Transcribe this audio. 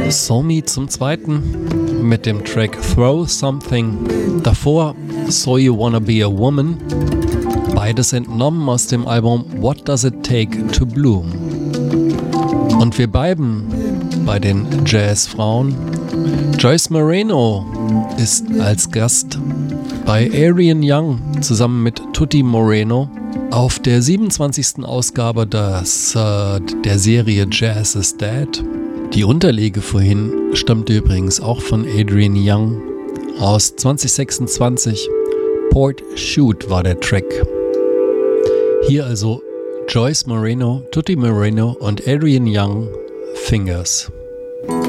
Somi zum zweiten mit dem Track Throw Something. Davor So You Wanna Be a Woman. Beides entnommen aus dem Album What Does It Take to Bloom. Und wir bleiben bei den Jazzfrauen. Joyce Moreno ist als Gast bei Adrian Younge zusammen mit Tutti Moreno auf der 27. Ausgabe der Serie Jazz is Dead. Die Unterlege vorhin stammte übrigens auch von Adrian Younge aus 2026. Port Shoot war der Track. Hier also Joyce Moreno, Tutti Moreno und Adrian Younge, Fingers.